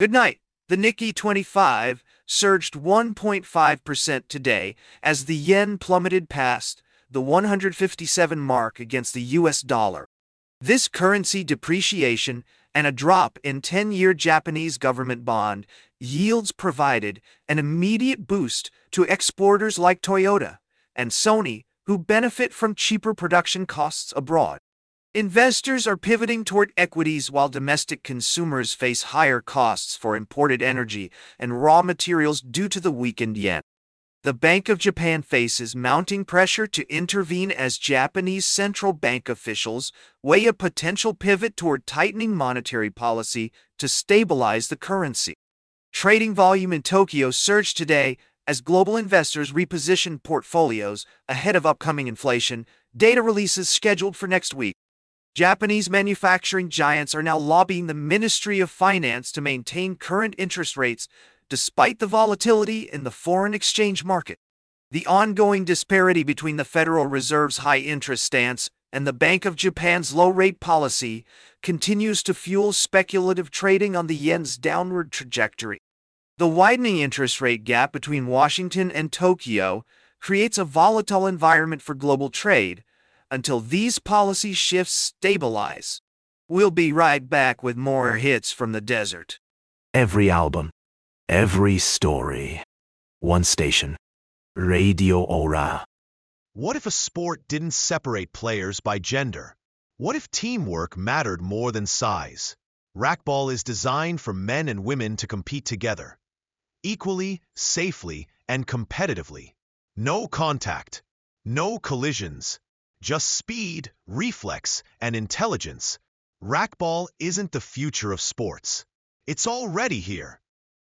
Good night. The Nikkei 25 surged 1.5% today as the yen plummeted past the 157 mark against the US dollar. This currency depreciation and a drop in 10-year Japanese government bond yields provided an immediate boost to exporters like Toyota and Sony, who benefit from cheaper production costs abroad. Investors are pivoting toward equities while domestic consumers face higher costs for imported energy and raw materials due to the weakened yen. The Bank of Japan faces mounting pressure to intervene as Japanese central bank officials weigh a potential pivot toward tightening monetary policy to stabilize the currency. Trading volume in Tokyo surged today as global investors reposition portfolios ahead of upcoming inflation data releases scheduled for next week. Japanese manufacturing giants are now lobbying the Ministry of Finance to maintain current interest rates despite the volatility in the foreign exchange market. The ongoing disparity between the Federal Reserve's high-interest stance and the Bank of Japan's low-rate policy continues to fuel speculative trading on the yen's downward trajectory. The widening interest rate gap between Washington and Tokyo creates a volatile environment for global trade until these policy shifts stabilize. We'll be right back with more hits from the desert. Every album, every story, one station, Radio Aura. What if a sport didn't separate players by gender? What if teamwork mattered more than size? Racquetball is designed for men and women to compete together, equally, safely, and competitively. No contact, no collisions, just speed, reflex, and intelligence. Racquetball isn't the future of sports. It's already here.